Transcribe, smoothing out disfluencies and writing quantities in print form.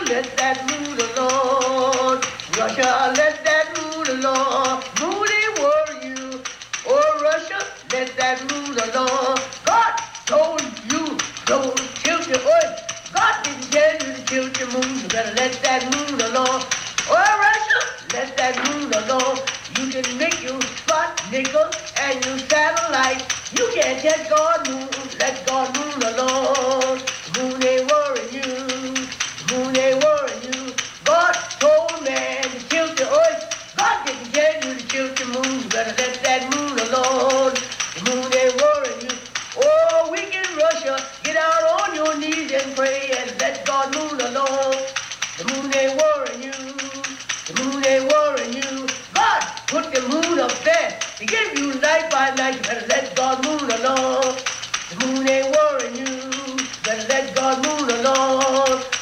let that moon alone. Russia, let that moon alone. Moon ain't worry you. Oh, Russia, let that moon alone. God told you don't tilt your earth. God didn't tell you to tilt your moon. You better let that moon alone. Oh, Russia, let that moon alone. You can make your spot nickel and your satellite. You can't tell God moon. Let God moon alone. Moon ain't worrying you. Moon ain't worrying you. God told man to tilt the earth. God didn't tell you to tilt the moon. You better let that moon alone. The moon ain't worrying you. Oh, wicked Russia, get out on your knees and pray and let God moon alone. The moon ain't worrying you. The moon ain't worrying you. God put the moon up there to give you night by night. You better let God moon alone. The moon ain't worrying you. Better let God moon alone.